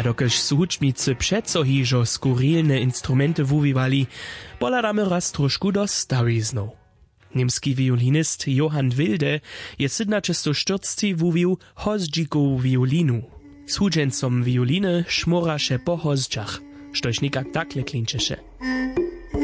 dokelž su hučmicy přeco hižo skurilne instrumenty wuwiwali, poladamy raz trošku do starizną. Niemski violinist Johann Wilde je 1740 wuwił hozdźikowu violinu. Z hudźencom violiny szmoraše po hozdźach, štož nikak takle klinčeše.